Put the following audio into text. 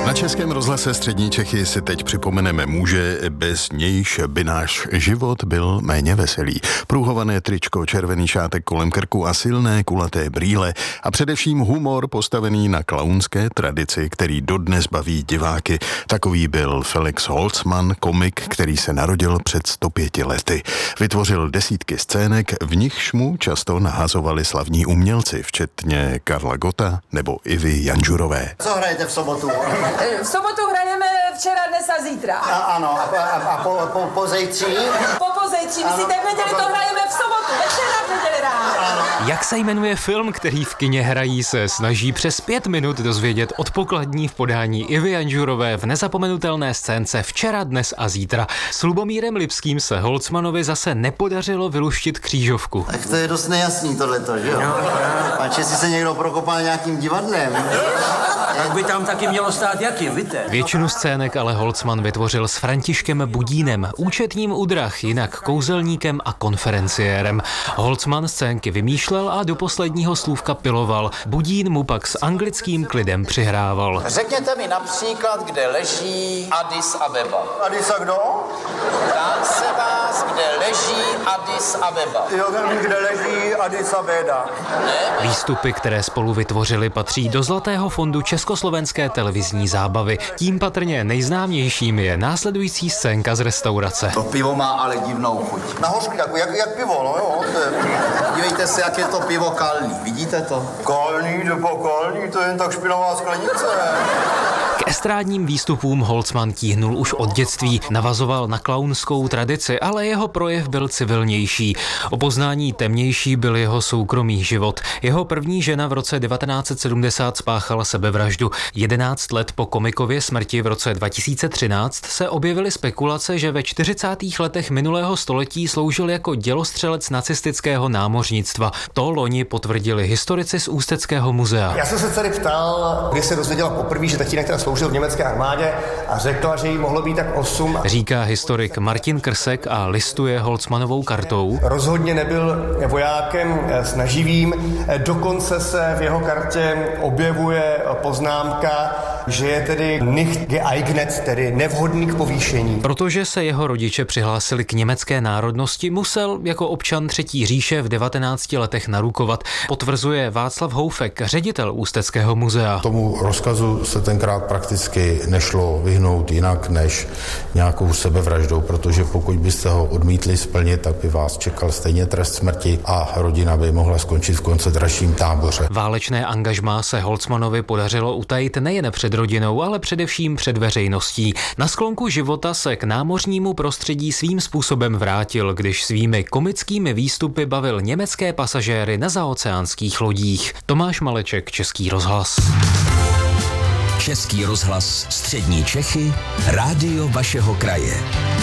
Na Českém rozhlase Střední Čechy si teď připomeneme muže, bez nějž by náš život byl méně veselý. Pruhované tričko, červený šátek kolem krku a silné kulaté brýle a především humor postavený na klaunské tradici, který dodnes baví diváky. Takový byl Felix Holzmann, komik, který se narodil před 105 lety. Vytvořil desítky scének, v nichž mu často nahazovali slavní umělci, včetně Karla Gotta nebo Ivy Janžurové. Co hrajete v sobotu? V sobotu hrajeme včera, dnes a zítra. Ano, a pozejtří? Pozejtří, myslíte, v neděli to hrajeme v sobotu, večera v neděli ráno. Jak se jmenuje film, který v kině hrají, se snaží přes 5 minut dozvědět od pokladní v podání Ivy Janžurové v nezapomenutelné scénce Včera, dnes a zítra. S Lubomírem Lipským se Holzmannovi zase nepodařilo vyluštit křížovku. Tak to je dost nejasný tohleto, že jo? Páč, jestli se někdo prokopal nějakým divadlem. Tak by tam taky mělo stát jakým, víte? Většinu scének ale Holzmann vytvořil s Františkem Budínem, účetním u drah, jinak kouzelníkem a konferenciérem. Holzmann scénky vymýšlel a do posledního slůvka piloval. Budín mu pak s anglickým klidem přihrával. Řekněte mi například, kde leží Addis Abeba. Addis a kdo? Ptám se vás, kde leží Addis Abeba. Jo, kde leží Addis Abeba. Výstupy, které spolu vytvořili, patří do Zlatého fondu československé televizní zábavy. Tím patrně nejznámějším je následující scénka z restaurace. To pivo má ale divnou chuť. Na hořky, jak pivo, no jo. Dívejte se, jak je to pivo kalný, vidíte to? Kalný, to je jen tak špinavá sklenice. K estrádním výstupům Holzmann tíhnul už od dětství, navazoval na klaunskou tradici, ale jeho projev byl civilnější. O poznání temnější byl jeho soukromý život. Jeho první žena v roce 1970 spáchala sebevraždu. 11 let po komikově smrti v roce 2013 se objevily spekulace, že ve 40. letech minulého století sloužil jako dělostřelec nacistického námořnictva. To loni potvrdili historici z Ústeckého muzea. Já jsem se tady ptal, kdy se dozvěděla poprvé, že tatínek teda sloužil v německé armádě a řekla, že jí mohlo být tak 8. Říká historik Martin Krsek a listuje Holzmannovou kartou. Rozhodně nebyl vojákem snaživým, dokonce se v jeho kartě objevuje poznámka, že je tedy nicht geeignet, tedy nevhodný k povýšení. Protože se jeho rodiče přihlásili k německé národnosti, musel jako občan Třetí říše v 19 letech narukovat, potvrzuje Václav Houfek, ředitel Ústeckého muzea. Tomu rozkazu se tenkrát prakticky nešlo vyhnout jinak než nějakou sebevraždou, protože pokud byste ho odmítli splnit, tak by vás čekal stejně trest smrti a rodina by mohla skončit v koncentračním táboře. Válečné angažmá se Holzmannovi podařilo utajit nejen před rodinou, ale především před veřejností. Na sklonku života se k námořnímu prostředí svým způsobem vrátil, když svými komickými výstupy bavil německé pasažéry na zaoceánských lodích. Tomáš Maleček, Český rozhlas. Český rozhlas Střední Čechy, rádio vašeho kraje.